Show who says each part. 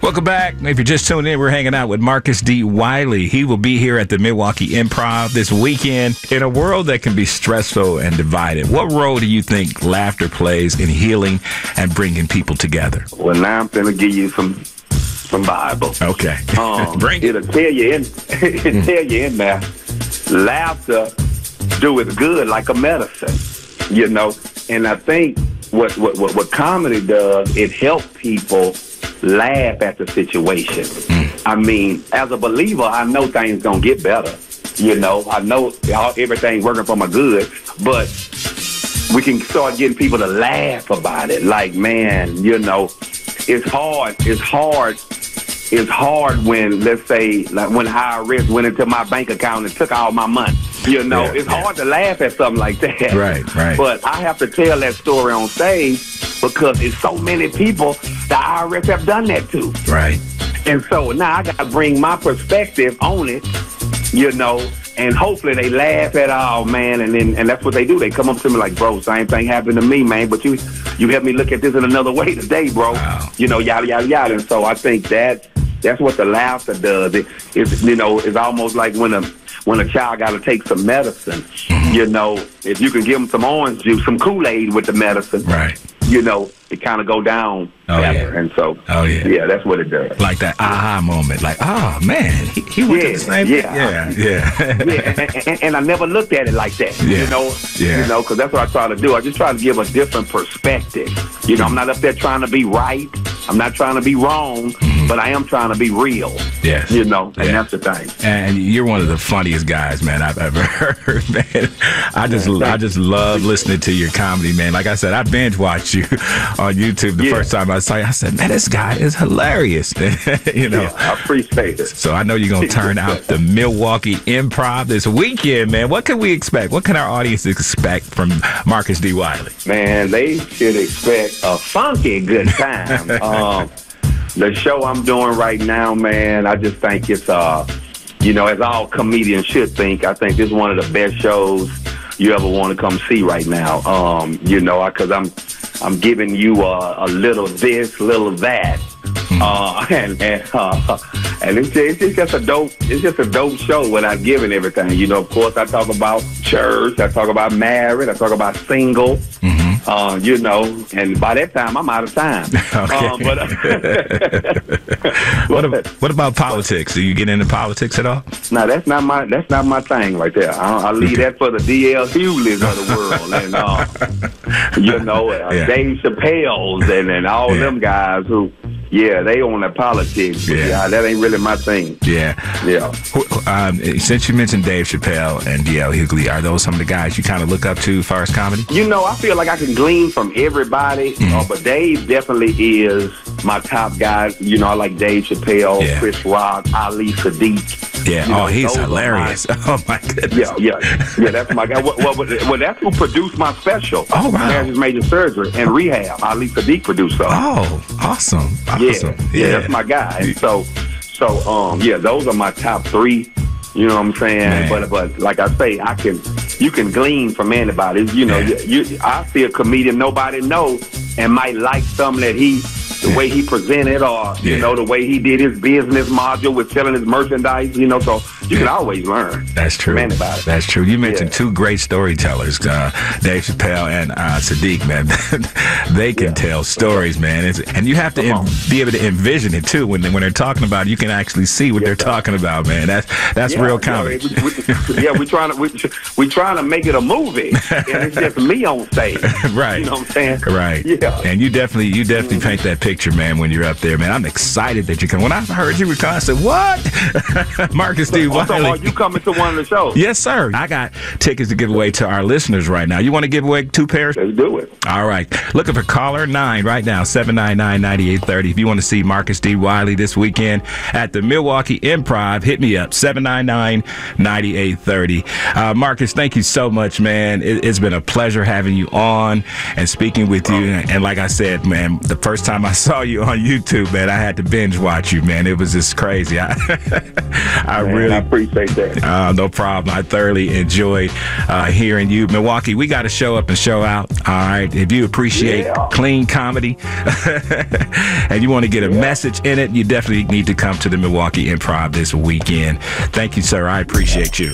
Speaker 1: Welcome back. If you're just tuning in, we're hanging out with Marcus D. Wiley. He will be here at the Milwaukee Improv this weekend. In a world that can be stressful and divided, what role do you think laughter plays in healing and bringing people together?
Speaker 2: Well, now I'm going to give you some Bible.
Speaker 1: Okay. Bring it.
Speaker 2: It'll tell you in there, laughter doeth good like a medicine, you know. And I think what comedy does, it helps people laugh at the situation. I mean, as a believer, I know things gonna get better. You know, I know everything working for my good, but we can start getting people to laugh about it. Like, man, you know, it's hard when, let's say, like when IRS went into my bank account and took all my money. You know, it's hard to laugh at something like that.
Speaker 1: Right.
Speaker 2: But I have to tell that story on stage because it's so many people the IRS have done that to.
Speaker 1: Right.
Speaker 2: And so now I got to bring my perspective on it, you know, and hopefully they laugh at all, man. And that's what they do. They come up to me like, bro, same thing happened to me, man. But you helped me look at this in another way today, bro.
Speaker 1: Wow.
Speaker 2: You know, yada, yada, yada. And so I think that's what the laughter does. It's almost like when a child got to take some medicine, you know, if you can give them some orange juice, some Kool-Aid with the medicine,
Speaker 1: right,
Speaker 2: you know, it kind of go down better.
Speaker 1: Yeah.
Speaker 2: And so, yeah, that's what it does.
Speaker 1: Like that aha moment, like, oh, man, he went to the same thing. Yeah.
Speaker 2: And I never looked at it like that, you know, because that's what I try to do. I just try to give a different perspective. You know, I'm not up there trying to be right. I'm not trying to be wrong, but I am trying to be real.
Speaker 1: Yes.
Speaker 2: You know, and that's the thing.
Speaker 1: And you're one of the funniest guys, man, I've ever heard, man. I just love listening to your comedy, man. Like I said, I binge watched you on YouTube the first time I saw you. I said, man, this guy is hilarious. You know.
Speaker 2: Yeah, I appreciate it.
Speaker 1: So I know you're going to turn out the Milwaukee Improv this weekend, man. What can we expect? What can our audience expect from Marcus D. Wiley?
Speaker 2: Man, they should expect a funky good time. The show I'm doing right now, man, I just think it's, you know, as all comedians should think, I think this is one of the best shows you ever want to come see right now. You know, because I'm giving you a little this, little that, and it's just a dope show without giving everything. You know, of course, I talk about church, I talk about married, I talk about single. You know, and by that time I'm out of time.
Speaker 1: What about politics? Do you get into politics at all?
Speaker 2: No, that's not my thing right there. I leave that for the D.L. Hughley's of the world, and you know, Dave Chappelle's and all them guys who. Yeah, they own the politics. Yeah, that ain't really my thing. Yeah.
Speaker 1: Since you mentioned Dave Chappelle and D.L. Hughley, are those some of the guys you kind of look up to as far as comedy?
Speaker 2: You know, I feel like I can glean from everybody, but Dave definitely is my top guy. You know, I like Dave Chappelle, Chris Rock, Ali Sadiq.
Speaker 1: Yeah,
Speaker 2: you know,
Speaker 1: he's hilarious. Oh, my goodness.
Speaker 2: Yeah, that's my guy. Well, that's who produced my special.
Speaker 1: Oh, wow.
Speaker 2: Marriage Major Surgery and Rehab. Ali Sadiq produced something.
Speaker 1: Oh, awesome.
Speaker 2: Yeah, that's my guy. And so, those are my top three. You know what I'm saying? Man. But like I say, you can glean from anybody. You know, I see a comedian nobody knows and might like something that the way he presented, or you know, the way he did his business module with selling his merchandise. You know, so you can always learn.
Speaker 1: That's true.
Speaker 2: Man, about it.
Speaker 1: That's true. You mentioned two great storytellers, Dave Chappelle and Sadiq. Man, they can tell stories, man. And you have to be able to envision it too. When they're talking about it, you can actually see what they're talking about, man. That's real comedy.
Speaker 2: We're trying to make it a movie, and it's just me on stage.
Speaker 1: Right.
Speaker 2: You know what I'm saying?
Speaker 1: Right.
Speaker 2: Yeah.
Speaker 1: And you definitely paint that picture, man, when you're up there, man. I'm excited that you come. When I heard you were coming, I said, what? Marcus D. Wiley.
Speaker 2: So are you coming to one of the shows?
Speaker 1: Yes, sir. I got tickets to give away to our listeners right now. You want to give away 2 pairs?
Speaker 2: Let's do it.
Speaker 1: All right. Looking for caller 9 right now, 799-9830. If you want to see Marcus D. Wiley this weekend at the Milwaukee Improv, hit me up, 799-9830. Marcus, thank you so much, man. It's been a pleasure having you on and speaking with you. And like I said, man, the first time I saw you on YouTube, man, I had to binge watch you, man. It was just crazy. I really
Speaker 2: appreciate that.
Speaker 1: No problem. I thoroughly enjoy hearing you. Milwaukee, we got to show up and show out. All right. If you appreciate clean comedy and you want to get a message in it, you definitely need to come to the Milwaukee Improv this weekend. Thank you, sir. I appreciate you.